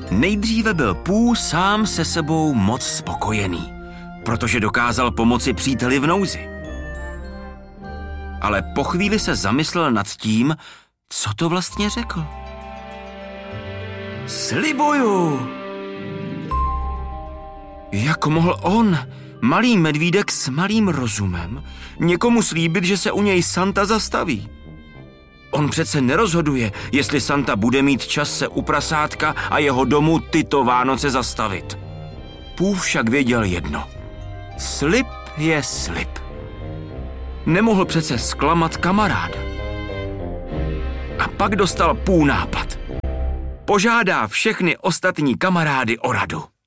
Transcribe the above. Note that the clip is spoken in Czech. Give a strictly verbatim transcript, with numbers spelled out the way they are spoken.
Nejdříve byl Pooh sám se sebou moc spokojený, protože dokázal pomoci příteli v nouzi. Ale po chvíli se zamyslel nad tím, co to vlastně řekl. Slibuju! Jak mohl on, malý medvídek s malým rozumem, někomu slíbit, že se u něj Santa zastaví? On přece nerozhoduje, jestli Santa bude mít čas se u prasátka a jeho domu tyto Vánoce zastavit. Pooh však věděl jedno. Slib je slib. Nemohl přece zklamat kamaráda. A pak dostal Pooh nápad. Požádá všechny ostatní kamarády o radu.